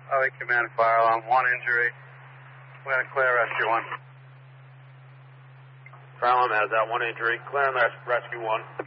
Highway Command Fire Alarm, 1 injury. We're going to clear Rescue 1. Fire Alarm has that 1 injury. Clear and Rescue 1.